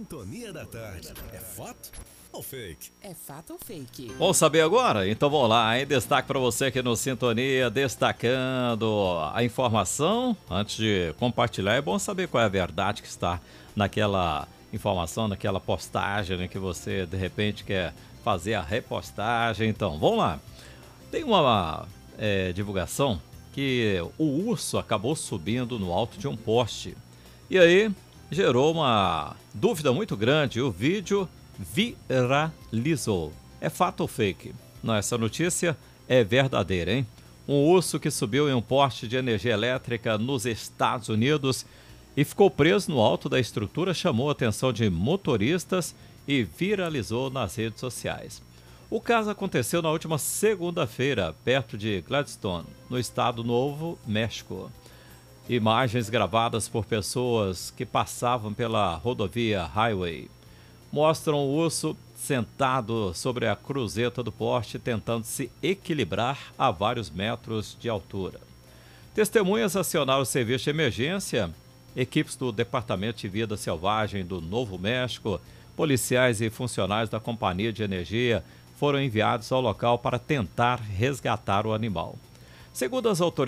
Sintonia da Tarde. É fato ou fake? É fato ou fake? Vamos saber agora? Então vamos lá, em destaque para você aqui no Sintonia, destacando a informação. Antes de compartilhar, é bom saber qual é a verdade que está naquela informação, naquela postagem, né, que você de repente quer fazer a repostagem. Então, vamos lá. Tem uma divulgação que o urso acabou subindo no alto de um poste. E aí gerou uma dúvida muito grande. O vídeo viralizou. É fato ou fake? Não, essa notícia é verdadeira, hein? Um urso que subiu em um poste de energia elétrica nos Estados Unidos e ficou preso no alto da estrutura chamou a atenção de motoristas e viralizou nas redes sociais. O caso aconteceu na última segunda-feira, perto de Gladstone, no estado Novo México. Imagens gravadas por pessoas que passavam pela rodovia Highway mostram o urso sentado sobre a cruzeta do poste tentando se equilibrar a vários metros de altura. Testemunhas acionaram o serviço de emergência, equipes do Departamento de Vida Selvagem do Novo México, policiais e funcionários da Companhia de Energia foram enviados ao local para tentar resgatar o animal. Segundo as autoridades,